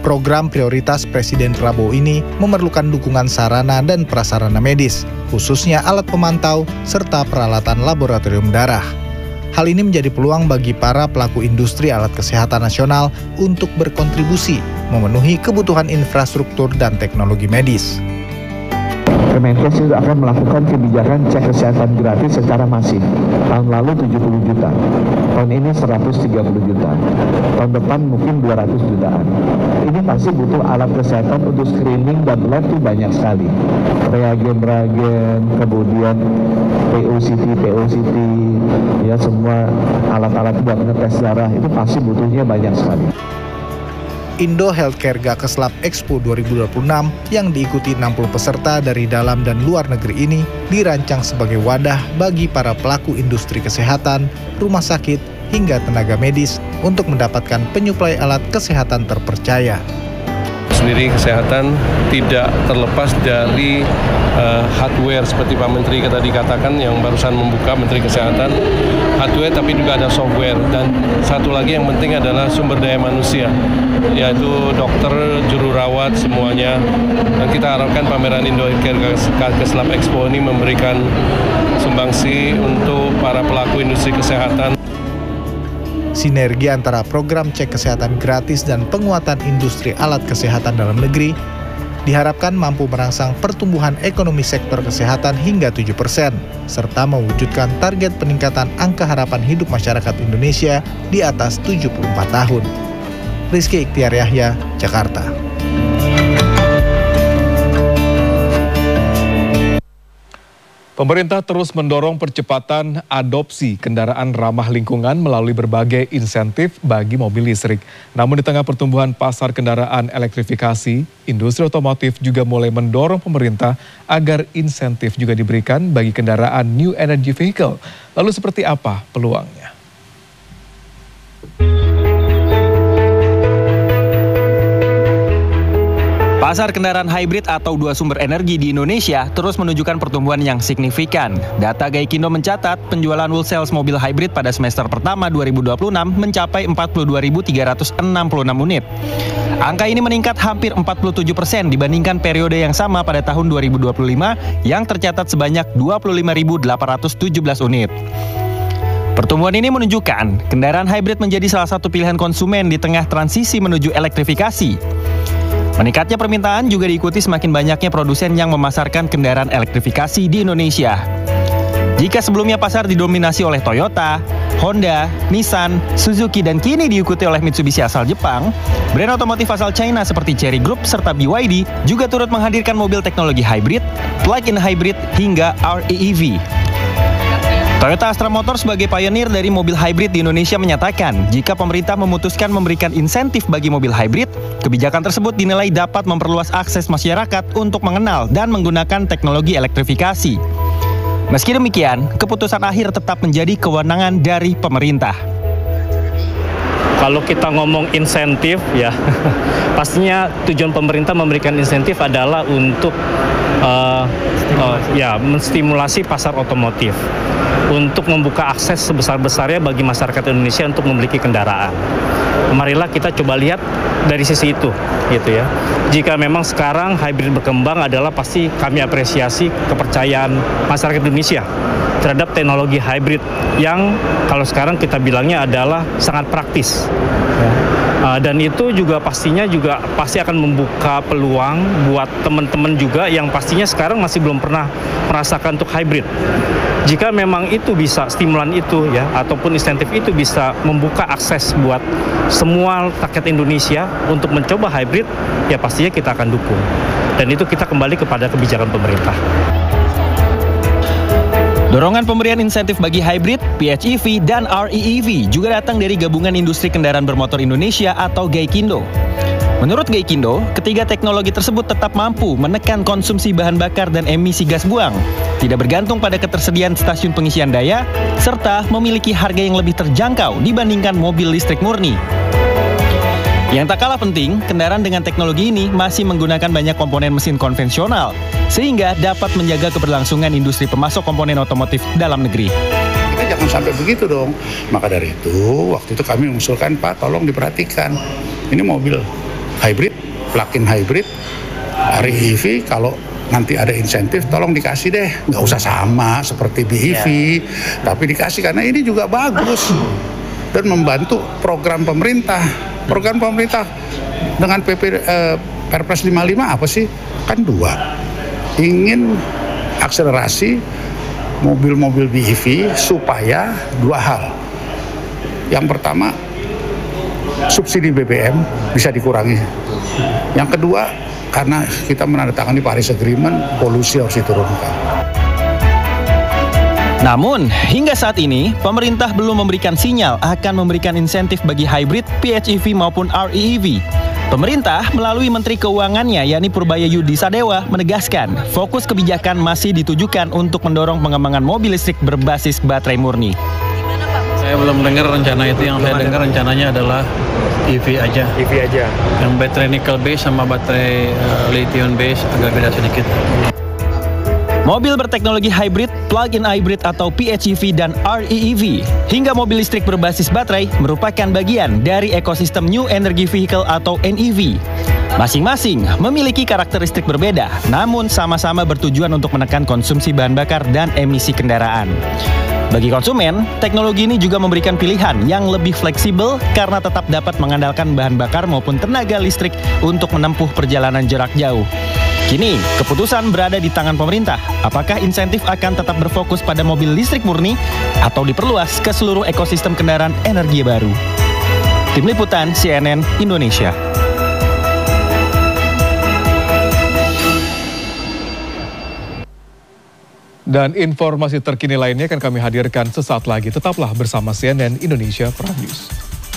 Program prioritas Presiden Prabowo ini memerlukan dukungan sarana dan prasarana medis, khususnya alat pemantau serta peralatan laboratorium darah. Hal ini menjadi peluang bagi para pelaku industri alat kesehatan nasional untuk berkontribusi memenuhi kebutuhan infrastruktur dan teknologi medis. Kemenkes juga akan melakukan kebijakan cek kesehatan gratis secara masif. Tahun lalu 70 juta, tahun ini 130 juta, tahun depan mungkin 200 jutaan. Ini pasti butuh alat kesehatan untuk screening dan lab itu banyak sekali. Reagen, kemudian POCT, ya semua alat-alat buat ngetes darah itu pasti butuhnya banyak sekali. Indo Healthcare Gakeslab Expo 2026 yang diikuti 60 peserta dari dalam dan luar negeri ini dirancang sebagai wadah bagi para pelaku industri kesehatan, rumah sakit, hingga tenaga medis untuk mendapatkan penyuplai alat kesehatan terpercaya. Sendiri kesehatan tidak terlepas dari hardware seperti Pak Menteri tadi katakan yang barusan membuka Menteri Kesehatan, hardware tapi juga ada software, dan satu lagi yang penting adalah sumber daya manusia, yaitu dokter, juru rawat, semuanya. Dan kita harapkan pameran Indo Healthcare Gakeslab Expo ini memberikan sumbangsi untuk para pelaku industri kesehatan. Sinergi antara program cek kesehatan gratis dan penguatan industri alat kesehatan dalam negeri diharapkan mampu merangsang pertumbuhan ekonomi sektor kesehatan hingga 7%, serta mewujudkan target peningkatan angka harapan hidup masyarakat Indonesia di atas 74 tahun. Rizky Ikhtiar Yahya, Jakarta. Pemerintah terus mendorong percepatan adopsi kendaraan ramah lingkungan melalui berbagai insentif bagi mobil listrik. Namun di tengah pertumbuhan pasar kendaraan elektrifikasi, industri otomotif juga mulai mendorong pemerintah agar insentif juga diberikan bagi kendaraan new energy vehicle. Lalu seperti apa peluangnya? Pasar kendaraan hybrid atau dua sumber energi di Indonesia terus menunjukkan pertumbuhan yang signifikan. Data Gaikindo mencatat penjualan wholesale mobil hybrid pada semester pertama 2026 mencapai 42.366 unit. Angka ini meningkat hampir 47% dibandingkan periode yang sama pada tahun 2025 yang tercatat sebanyak 25.817 unit. Pertumbuhan ini menunjukkan kendaraan hybrid menjadi salah satu pilihan konsumen di tengah transisi menuju elektrifikasi. Meningkatnya permintaan juga diikuti semakin banyaknya produsen yang memasarkan kendaraan elektrifikasi di Indonesia. Jika sebelumnya pasar didominasi oleh Toyota, Honda, Nissan, Suzuki, dan kini diikuti oleh Mitsubishi asal Jepang, brand otomotif asal China seperti Chery Group serta BYD juga turut menghadirkan mobil teknologi hybrid, plug-in hybrid, hingga REEV. Toyota Astra Motor sebagai pionir dari mobil hybrid di Indonesia menyatakan jika pemerintah memutuskan memberikan insentif bagi mobil hybrid, kebijakan tersebut dinilai dapat memperluas akses masyarakat untuk mengenal dan menggunakan teknologi elektrifikasi. Meski demikian, keputusan akhir tetap menjadi kewenangan dari pemerintah. Kalau kita ngomong insentif ya, pastinya tujuan pemerintah memberikan insentif adalah untuk menstimulasi pasar otomotif, untuk membuka akses sebesar-besarnya bagi masyarakat Indonesia untuk memiliki kendaraan. Marilah kita coba lihat dari sisi itu, gitu ya. Jika memang sekarang hybrid berkembang adalah pasti kami apresiasi kepercayaan masyarakat Indonesia terhadap teknologi hybrid yang kalau sekarang kita bilangnya adalah sangat praktis. Dan itu juga pastinya pasti akan membuka peluang buat teman-teman juga yang pastinya sekarang masih belum pernah merasakan untuk hybrid. Jika memang itu bisa, stimulan itu ya, ataupun insentif itu bisa membuka akses buat semua rakyat Indonesia untuk mencoba hybrid, ya pastinya kita akan dukung. Dan itu kita kembali kepada kebijakan pemerintah. Dorongan pemberian insentif bagi hybrid, PHEV, dan REEV juga datang dari Gabungan Industri Kendaraan Bermotor Indonesia atau Gaikindo. Menurut Gaikindo, ketiga teknologi tersebut tetap mampu menekan konsumsi bahan bakar dan emisi gas buang, tidak bergantung pada ketersediaan stasiun pengisian daya, serta memiliki harga yang lebih terjangkau dibandingkan mobil listrik murni. Yang tak kalah penting, kendaraan dengan teknologi ini masih menggunakan banyak komponen mesin konvensional, sehingga dapat menjaga keberlangsungan industri pemasok komponen otomotif dalam negeri. Kita jangan sampai begitu dong. Maka dari itu, waktu itu kami mengusulkan, Pak, tolong diperhatikan. Ini mobil hybrid, plug-in hybrid, REEV. Kalau nanti ada insentif, tolong dikasih deh, nggak usah sama seperti BEV, tapi dikasih karena ini juga bagus dan membantu program pemerintah. Program pemerintah dengan Perpres 55 apa sih? Kan 2, ingin akselerasi mobil-mobil BEV supaya 2 hal. Yang pertama, subsidi BBM bisa dikurangi. Yang kedua, karena kita menandatangani Paris Agreement, polusi harus diturunkan. Namun, hingga saat ini, pemerintah belum memberikan sinyal akan memberikan insentif bagi hybrid, PHEV maupun REEV. Pemerintah melalui Menteri Keuangannya, yakni Purbayayudi Sadewa, menegaskan fokus kebijakan masih ditujukan untuk mendorong pengembangan mobil listrik berbasis baterai murni. Saya belum dengar rencana itu, yang saya dengar rencananya adalah EV aja. Yang baterai nickel base sama baterai lithium base agak beda sedikit. Mobil berteknologi hybrid, plug-in hybrid atau PHEV dan REEV, hingga mobil listrik berbasis baterai merupakan bagian dari ekosistem New Energy Vehicle atau NEV. Masing-masing memiliki karakteristik berbeda, namun sama-sama bertujuan untuk menekan konsumsi bahan bakar dan emisi kendaraan. Bagi konsumen, teknologi ini juga memberikan pilihan yang lebih fleksibel karena tetap dapat mengandalkan bahan bakar maupun tenaga listrik untuk menempuh perjalanan jarak jauh. Kini, keputusan berada di tangan pemerintah. Apakah insentif akan tetap berfokus pada mobil listrik murni atau diperluas ke seluruh ekosistem kendaraan energi baru? Tim Liputan CNN Indonesia. Dan informasi terkini lainnya akan kami hadirkan sesaat lagi. Tetaplah bersama CNN Indonesia Prime News.